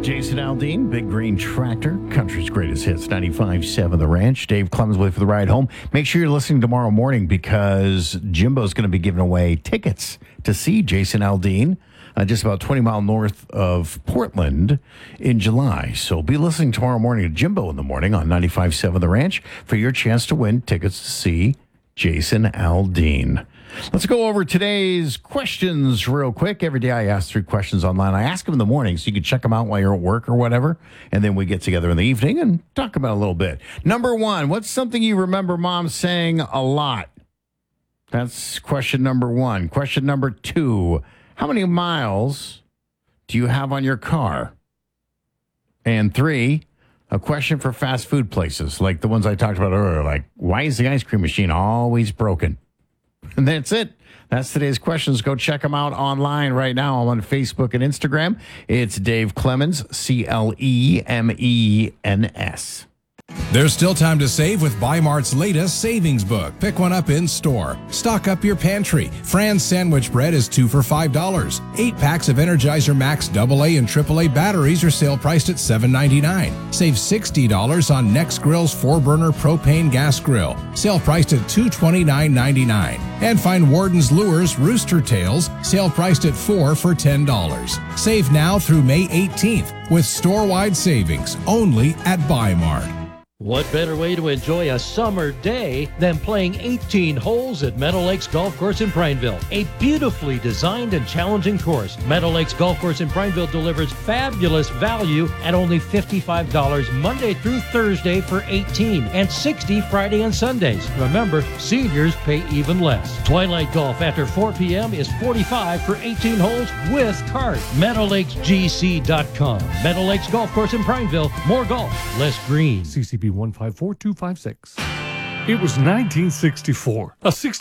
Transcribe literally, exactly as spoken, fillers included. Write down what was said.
Jason Aldean, Big Green Tractor, country's greatest hits, ninety-five point seven The Ranch. Dave Clemens with for the ride home. Make sure you're listening tomorrow morning because Jimbo's going to be giving away tickets to see Jason Aldean uh, just about twenty miles north of Portland in July. So be listening tomorrow morning to Jimbo in the morning on ninety-five point seven The Ranch for your chance to win tickets to see Jason Aldean. Let's go over today's questions real quick. Every day I ask three questions online. I ask them in the morning so you can check them out while you're at work or whatever. And then we get together in the evening and talk about it a little bit. Number one, what's something you remember mom saying a lot? That's question number one. Question number two, how many miles do you have on your car? And three, a question for fast food places like the ones I talked about earlier. Like, why is the ice cream machine always broken? And that's it. That's today's questions. Go check them out online right now. I'm on Facebook and Instagram. It's Dave Clemens, C L E M E N S. There's still time to save with Bi-Mart's latest savings book. Pick one up in store. Stock up your pantry. Fran's sandwich bread is two for five dollars. Eight packs of Energizer Max double A and triple A batteries are sale priced at seven ninety-nine. Save sixty dollars on Next Grill's four-burner propane gas grill. Sale priced at two twenty-nine ninety-nine. And find Warden's Lures Rooster Tails, sale priced at four for ten dollars. Save now through May eighteenth with store-wide savings only at Bi-Mart. What better way to enjoy a summer day than playing eighteen holes at Meadow Lakes Golf Course in Prineville? A beautifully designed and challenging course, Meadow Lakes Golf Course in Prineville delivers fabulous value at only fifty-five dollars Monday through Thursday for eighteen and sixty dollars Friday and Sundays. Remember, seniors pay even less. Twilight Golf after four p.m. is forty-five dollars for eighteen holes with cart. Meadow Lakes G C dot com. Meadow Lakes Golf Course in Prineville. More golf, less green. C C B one five four two five six. It was nineteen sixty-four. A